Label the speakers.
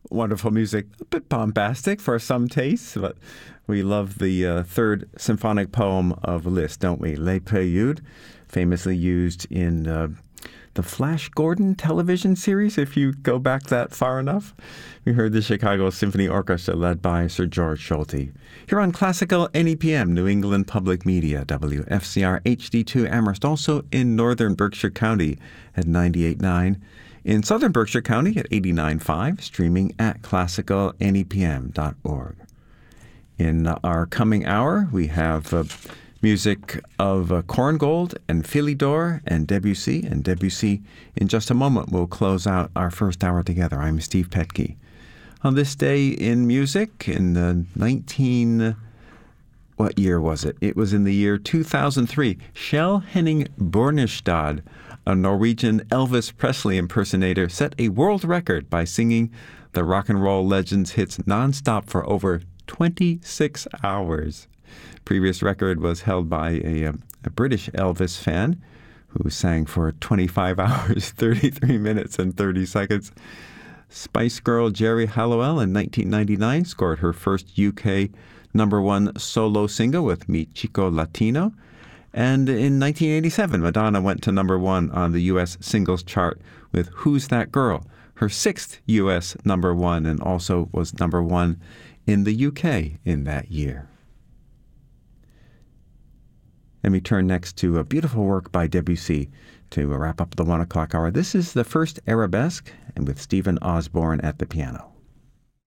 Speaker 1: Wonderful music, a bit bombastic for some tastes, but we love the third symphonic poem of Liszt, don't we? Les Préludes, famously used in the Flash Gordon television series, if you go back that far enough. We heard the Chicago Symphony Orchestra led by Sir George Solti. Here on Classical NEPM, New England Public Media, WFCR HD2 Amherst, also in northern Berkshire County at 98.9. In southern Berkshire County at 89.5, streaming at classicalnepm.org. In our coming hour, we have music of Korngold and Philidor and Debussy. And Debussy, in just a moment, will close out our first hour together. I'm Steve Petke. On this day in music, in the what year was it? It was in the year 2003. Kjell Henning Bornestad, a Norwegian Elvis Presley impersonator, set a world record by singing the rock and roll legend's hits nonstop for over 26 hours. Previous record was held by a British Elvis fan who sang for 25 hours, 33 minutes, and 30 seconds. Spice Girl Geri Halliwell in 1999 scored her first UK #1 solo single with Mi Chico Latino. And in 1987, Madonna went to #1 on the U.S. singles chart with Who's That Girl, her sixth U.S. #1, and also was #1 in the UK in that year. And we turn next to a beautiful work by Debussy to wrap up the 1 o'clock hour. This is the first Arabesque, and with Stephen Osborne at the piano.